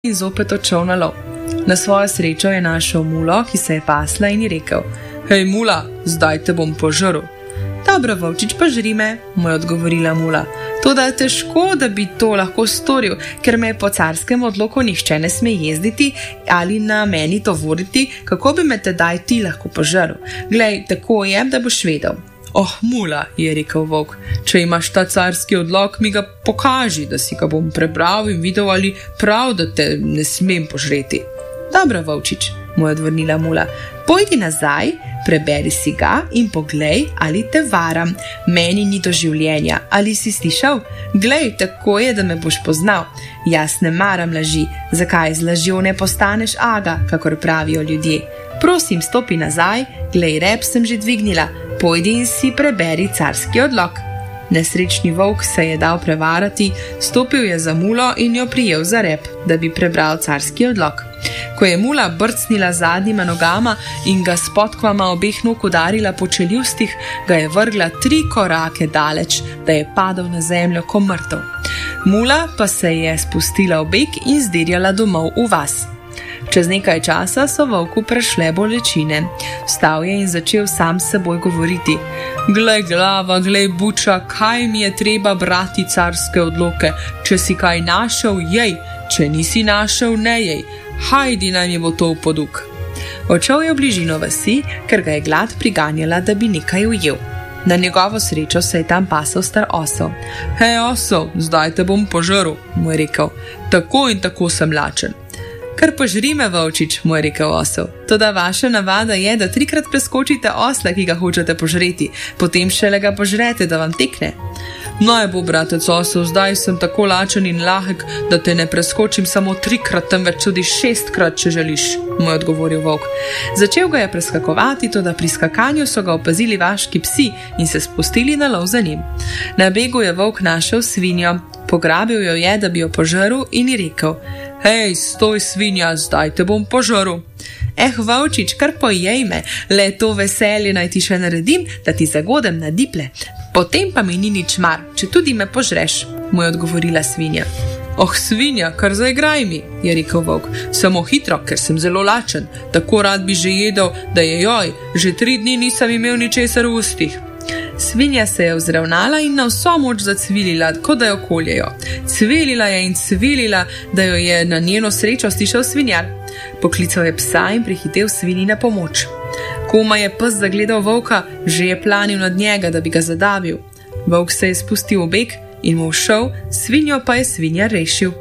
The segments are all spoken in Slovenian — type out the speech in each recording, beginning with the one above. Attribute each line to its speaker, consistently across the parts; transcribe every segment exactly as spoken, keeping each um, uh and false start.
Speaker 1: in zopet odšel na lov. Na svojo srečo je našel mulo, ki se je pasla in ji rekel: Hej, mula, zdaj te bom požrl. Dobro, volčič, pa žri me, mu je odgovorila mula. Toda težko, da bi to lahko storil, ker me po carskem odloku nihče ne sme jezditi ali na meni to voditi, kako bi me tedaj ti lahko požrl. Glej, tako je, da boš vedel. Oh, mula, je rekel volk, če imaš ta carski odlok, mi ga pokaži, da si ga bom prebral in videl, ali prav, da te ne smem požreti. Dobro, volčič, mu je odvrnila mula, pojdi nazaj, preberi si ga in poglej, ali te varam. Meni ni do življenja, ali si slišal? Glej, tako je, da me boš poznal. Jaz ne maram laži, zakaj z lažjo ne postaneš aga, kakor pravijo ljudje. Prosim, stopi nazaj, glej, rep sem že dvignila, pojdi in si preberi carski odlok. Nesrečni volk se je dal prevarati, stopil je za mulo in jo prijel za rep, da bi prebral carski odlok. Ko je mula brcnila zadnjima nogama in ga s podkvama obeh nog udarila po čeljustih, ga je vrgla tri korake daleč, da je padel na zemljo ko mrtev. Mula pa se je spustila v beg in zdirjala domov v vas. Čez nekaj časa so volku prešle bolečine. Vstal je in začel sam s seboj govoriti: Glej glava, glej buča, kaj mi je treba brati carske odloke. Če si kaj našel, jej, če nisi našel, ne jej. Hajdi, naj mi bo to v poduk. Odšel je v bližino vasi, ker ga je glad priganjala, da bi nekaj ujel. Na njegovo srečo se je tam pasel star osel. Hej, osel, zdaj te bom požrl, mu je rekel. Tako in tako sem lačen. Kar požri me, volčič, mu je rekel osel. Toda vaša navada je, da trikrat preskočite osla, ki ga hočete požreti, potem šele ga požrete, da vam tekne. Naj bo, bratec osel, zdaj sem tako lačen in lahek, da te ne preskočim samo trikrat, temveč tudi šestkrat, če želiš, mu je odgovoril volk. Začel ga je preskakovati, toda pri skakanju so ga opazili vaški psi in se spustili na lov za njim. Na begu je volk našel svinjo, pograbil jo je, da bi jo požrl, in ji rekel: Hej, stoj, svinja, zdaj te bom požrl. Eh, volčič, kar pojej me, le to veselje naj ti še naredim, da ti zagodem na diple. Potem pa mi ni nič mar, če tudi me požreš, mu je odgovorila svinja. Oh, svinja, kar zaigraj mi, je rekel volk, samo hitro, ker sem zelo lačen, tako rad bi že jedel, da je joj, že tri dni nisem imel ničesar v ustih. Svinja se je vzravnala in na vso moč zacvilila, kot da jo koljejo. Cvilila je in cvilila, da jo je na njeno srečo slišal svinjar. Poklical je psa in prihitel svinji na pomoč. Koma je pes zagledal volka, že je planil nad njega, da bi ga zadavil. Volk se je spustil v beg in mu všel, svinjo pa je svinjar rešil.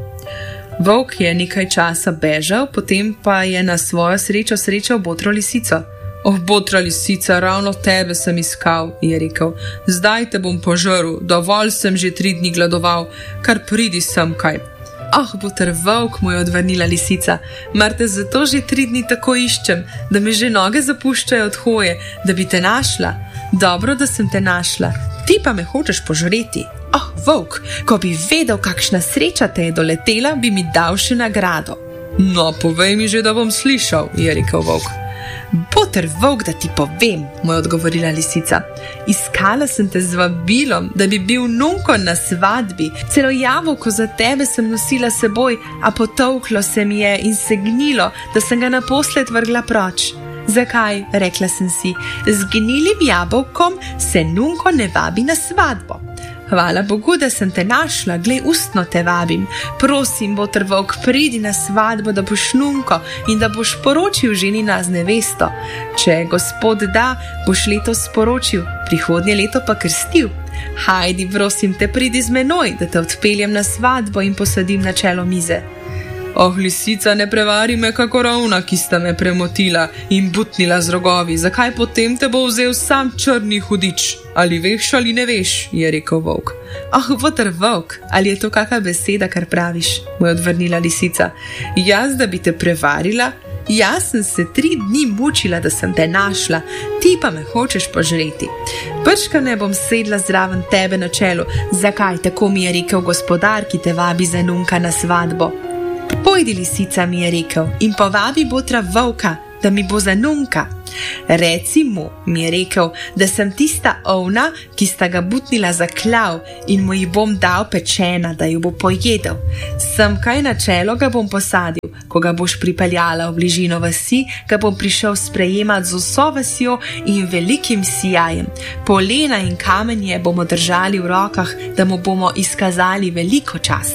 Speaker 1: Volk je nekaj časa bežal, potem pa je na svojo srečo srečal botro lisico. Oh, botra lisica, ravno tebe sem iskal, je rekel. Zdaj te bom požrl, dovolj sem že tri dni gladoval, kar pridi sem kaj. Ah, boter volk, mu je odvrnila lisica, mar te zato že tri dni tako iščem, da mi že noge zapuščajo od hoje, da bi te našla. Dobro, da sem te našla, ti pa me hočeš požreti. Ah, volk, ko bi vedel, kakšna sreča te je doletela, bi mi dal še nagrado. No, povej mi že, da bom slišal, je rekel volk. Boter volk, da ti povem, mu je odgovorila lisica. Iskala sem te z vabilom, da bi bil nunko na svadbi. Celo jabolko za tebe sem nosila seboj, a potolklo se mi je in se gnilo, da sem ga naposled vrgla proč. Zakaj, rekla sem si, z gnilim jabolkom se nunko ne vabi na svadbo. Hvala Bogu, da sem te našla, glej, ustno te vabim. Prosim, boter volk, pridi na svadbo, da boš nunko in da boš poročil ženina z nevesto. Če gospod da, boš letos sporočil, prihodnje leto pa krstil. Hajdi, prosim te, pridi z menoj, da te odpeljem na svadbo in posadim na čelo mize. Oh, lisica, ne prevari me kako ravna, ki sta me premotila in butnila z rogovi. Zakaj potem te bo vzel sam črni hudič? Ali veš ali ne veš, je rekel volk. Ah, boter volk, ali je to kakšna beseda, kar praviš, mu je odvrnila lisica. Jaz, da bi te prevarila? Jaz sem se tri dni mučila, da sem te našla, ti pa me hočeš požreti. Prška ne bom sedla zraven tebe na čelu. Zakaj, tako mi je rekel gospodar, ki te vabi za nunka na svadbo. Pojdi, lisica, mi je rekel, in povabi botra volka, da mi bo za nunka. Reci mu, mi je rekel, da sem tista ovna, ki sta ga butnila za klav in mu jih bom dal pečena, da jo bo pojedel. Sem kaj na čelo ga bom posadil, ko ga boš pripeljala v bližino vasi, ga bom prišel sprejemat z vso vasjo in velikim sijajem. Polena in kamenje bomo držali v rokah, da mu bomo izkazali veliko čast.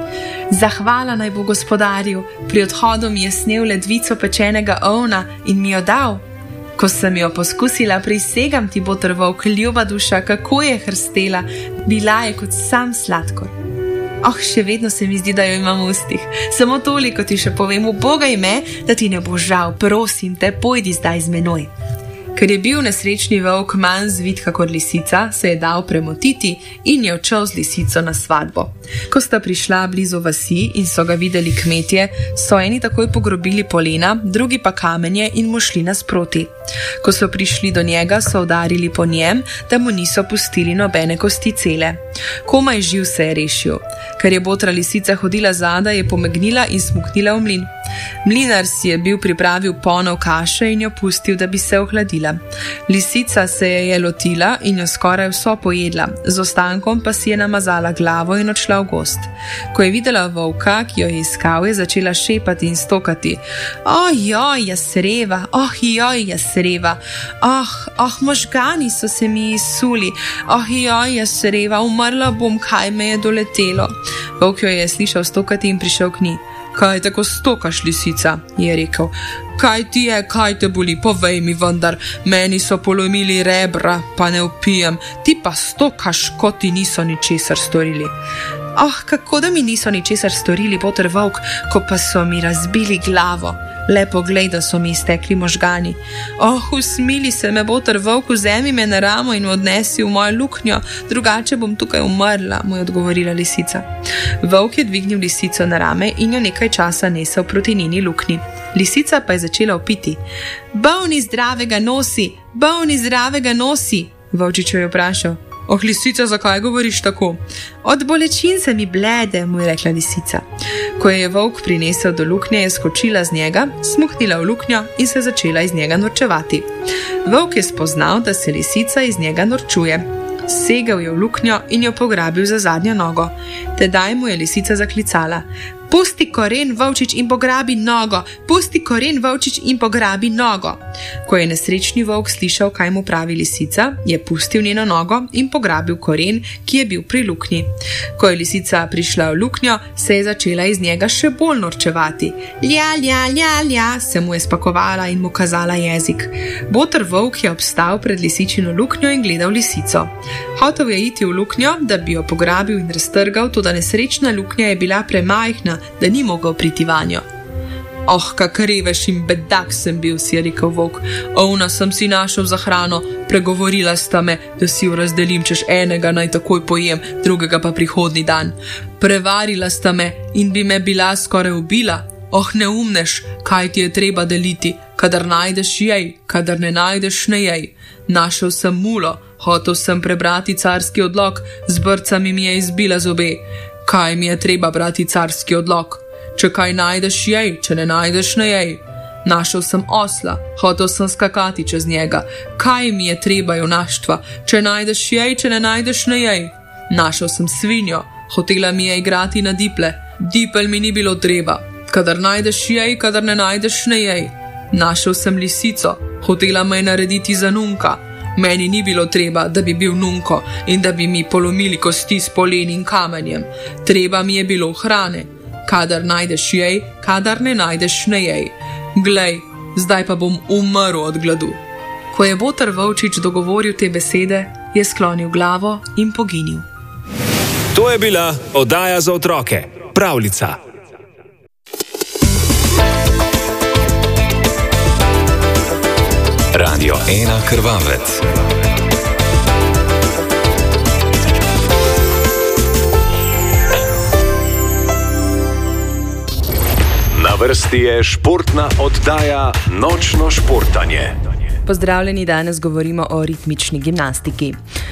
Speaker 1: Zahvala naj bo gospodarju, pri odhodu mi je snel ledvico pečenega ovna in mi jo dal. Ko sem jo poskusila, prisegam ti, boter volk, ljuba duša, kako je hrstela, bila je kot sam sladkor. Oh, še vedno se mi zdi, da jo imam v ustih. Samo toliko ti še povem, ubogaj me, da ti ne bo žal, prosim te, pojdi zdaj z menoj. Ker je bil nesrečni volk manj zvit kakor lisica, se je dal premotiti in je odšel z lisico na svatbo. Ko sta prišla blizu vasi in so ga videli kmetje, so eni takoj pogrobili polena, drugi pa kamenje in mu šli nasproti. Ko so prišli do njega, so udarili po njem, da mu niso pustili nobene kosti cele. Komaj živ se je rešil. Ker je botra lisica hodila zadaj, je pomegnila in smuknila v mlin. Mlinar si je bil pripravil ponev kaše in jo pustil, da bi se ohladila. Lisica se je je lotila in jo skoraj vso pojedla, z ostankom pa si je namazala glavo in odšla v gost. Ko je videla volka, ki jo je iskal, je začela šepati in stokati. Ojoj, jasreva, oh, joj, jasreva, oh, oh, možgani so se mi izsuli, oh, joj, jasreva, umrla bom, kaj me je doletelo. Volk jo je slišal stokati in prišel k njej. Kaj tako stokaš, lisica, je rekel. Kaj ti je, kaj te boli, povej mi vendar, meni so polomili rebra, pa ne upijem, ti pa stokaš, kot ti niso ničesar storili. Oh, kako da mi niso ničesar storili, boter volk, ko pa so mi razbili glavo. Le poglej, da so mi iztekli možgani. Oh, usmili se me, boter volk, vzemi me na ramo in odnesi v mojo luknjo, drugače bom tukaj umrla, mu je odgovorila lisica. Volk je dvignil lisico na rame in jo nekaj časa nesel proti njeni luknji. Lisica pa je začela vpiti. Bolni zdravega nosi, bolni zdravega nosi, volčič jo je vprašal. Oh, lisica, zakaj govoriš tako? Od bolečin se mi blede, mu je rekla lisica. Ko je volk prinesel do luknje, je skočila z njega, smuhnila v luknjo in se začela iz njega norčevati. Volk je spoznal, da se lisica iz njega norčuje. Segel je v luknjo in jo pograbil za zadnjo nogo. Tedaj mu je lisica zaklicala. Pusti koren, volčič, in pograbi nogo, pusti koren, volčič, in pograbi nogo. Ko je nesrečni volk slišal, kaj mu pravi lisica, je pustil njeno nogo in pograbil koren, ki je bil pri luknji. Ko je lisica prišla v luknjo, se je začela iz njega še bolj norčevati. Lja, lja, lja, lja, se mu je spakovala in mu kazala jezik. Boter volk je obstal pred lisičino luknjo in gledal lisico. Hotel je iti v luknjo, da bi jo pograbil in raztrgal, toda nesrečna luknja je bila premajhna, da ni mogel priti vanjo. Oh, kak revež in bedak sem bil, si je rekel volk. Ovna sem si našel za hrano, pregovorila sta me, da si jo razdelim, češ enega naj takoj pojem, drugega pa prihodni dan. Prevarila sta me in bi me bila skoraj ubila. Oh, ne umneš, kaj ti je treba deliti, kadar najdeš jej, kadar ne najdeš ne jej. Našel sem mulo, hotel sem prebrati carski odlok, z brcami mi je izbila zobe. Kaj mi je treba brati carski odlok? Če kaj najdeš jej, če ne najdeš ne jej. Našel sem osla, hotel sem skakati čez njega. Kaj mi je treba junaštva? Če najdeš jej, če ne najdeš ne jej. Našel sem svinjo, hotela mi je igrati na diple. Dipel mi ni bilo treba. Kadar najdeš jej, kadar ne najdeš ne jej. Našel sem lisico, hotela me je narediti za nunka. Meni ni bilo treba, da bi bil nunko in da bi mi polomili kosti s polen in kamenjem. Treba mi je bilo hrane. Kadar najdeš jej, kadar ne najdeš ne jej. Glej, zdaj pa bom umrl od gladu. Ko je boter volčič dogovoril te besede, je sklonil glavo in poginil.
Speaker 2: To je bila oddaja za otroke, pravljica. Radio ena Krvavec. Na vrsti je športna oddaja Nočno športanje.
Speaker 1: Pozdravljeni, danes govorimo o ritmični gimnastiki.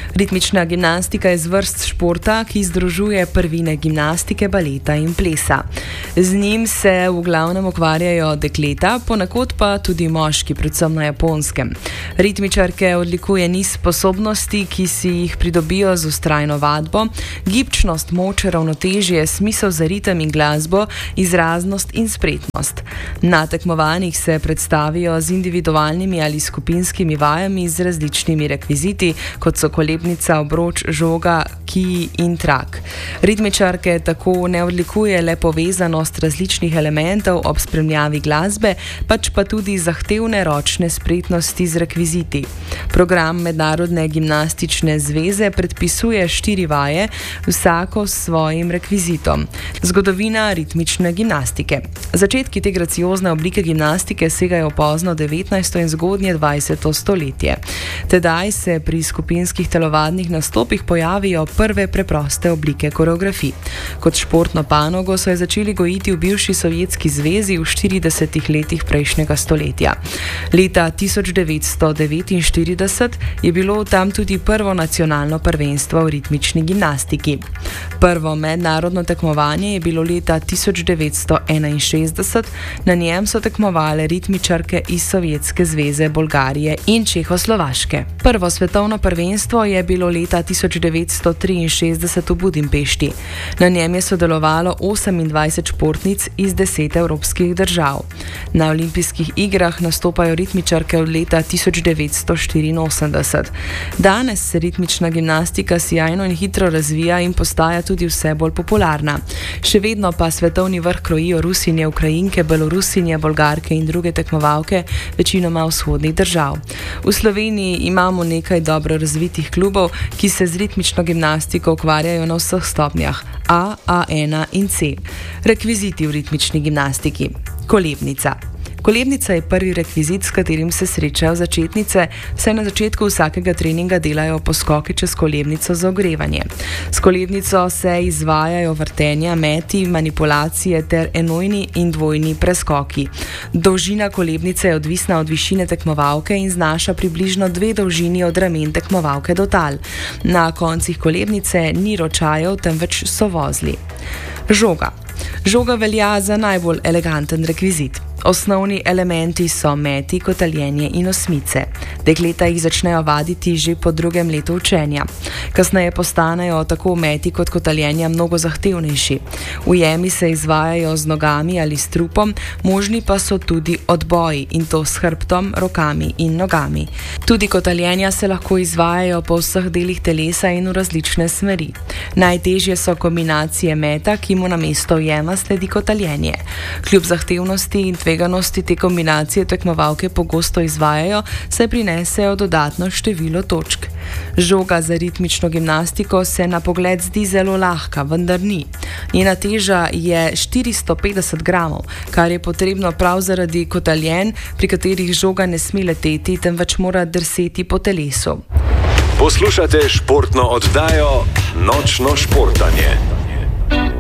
Speaker 1: Ritmična gimnastika je zvrst športa, ki združuje prvine gimnastike, baleta in plesa. Z njim se v glavnem ukvarjajo dekleta, ponekod pa tudi moški, predvsem na Japonskem. Ritmičarke odlikuje niz sposobnosti, ki si jih pridobijo z vztrajno vadbo, gibčnost, moč, ravnotežje, smisel za ritem in glasbo, izraznost in spretnost. Na tekmovanjih se predstavijo z individualnimi ali skupinskimi vajami z različnimi rekviziti, kot so kolebnica, obroč, žoga, kiji in trak. Ritmičarke tako ne odlikuje le povezanost različnih elementov ob spremljavi glasbe, pač pa tudi zahtevne ročne spretnosti z rekviziti. Program Mednarodne gimnastične zveze predpisuje štiri vaje, vsako s svojim rekvizitom. Zgodovina ritmične gimnastike. Začetki te graciozne oblike gimnastike segajo v pozno devetnajsto in zgodnje dvajseto stoletje. Tedaj se pri skupinskih telovadnih nastopih pojavijo prve preproste oblike koreografij. Kot športno panogo so jo začeli gojiti v bivši Sovjetski zvezi v štiridesetih letih prejšnjega stoletja. Leta tisoč devetsto devetinštirideset je bilo tam tudi prvo nacionalno prvenstvo v ritmični gimnastiki. Prvo mednarodno tekmovanje je bilo leta tisoč devetsto enainšestdeset, na njem so tekmovale ritmičarke iz Sovjetske zveze, Bolgarije in Čehoslovaške. Prvo svetovno prvenstvo je bilo leta tisoč devetsto triinšestdeset v Budimpešti. Na njem je sodelovalo osemindvajset športnic iz deset evropskih držav. Na olimpijskih igrah nastopajo ritmičarke od leta tisoč devetsto štiriinosemdeset. Danes se ritmična gimnastika sijajno in hitro razvija in postaja tudi vse bolj popularna. Še vedno pa svetovni vrh krojijo Rusinje, Ukrajinke, Belorusinje, Bolgarke in druge tekmovalke, večinoma vzhodnih držav. V Sloveniji imamo nekaj dobro razvitih klubov, ki se z ritmično gimnastiko ukvarjajo na vseh stopnjah A, A ena in C. Rekviziti v ritmični gimnastiki. Kolebnica. Kolebnica je prvi rekvizit, s katerim se srečajo začetnice, saj na začetku vsakega treninga delajo poskoke čez kolebnico za ogrevanje. S kolebnico se izvajajo vrtenja, meti, manipulacije ter enojni in dvojni preskoki. Dolžina kolebnice je odvisna od višine tekmovalke in znaša približno dve dolžini od ramen tekmovalke do tal. Na koncih kolebnice ni ročajev, temveč so vozli. Žoga. Žoga velja za najbolj eleganten rekvizit. Osnovni elementi so meti, kotaljenje in osmice. Dekleta jih začnejo vaditi že po drugem letu učenja. Kasneje postanejo tako meti kot kotaljenja mnogo zahtevnejši. Ujemi se izvajajo z nogami ali s trupom, možni pa so tudi odboji, in to s hrbtom, rokami in nogami. Tudi kotaljenja se lahko izvajajo po vseh delih telesa in v različne smeri. Najtežje so kombinacije meta, ki mu namesto ujema sledi kotaljenje. Kljub zahtevnosti in tveganosti te kombinacije tekmovalke pogosto izvajajo, saj prinesejo dodatno število točk. Žoga za ritmično gimnastiko se na pogled zdi zelo lahka, vendar ni. Njena teža je štiristo petdeset gramov, kar je potrebno prav zaradi kotaljen, pri katerih žoga ne sme leteti, temveč mora drseti po telesu.
Speaker 2: Poslušate športno oddajo Nočno športanje.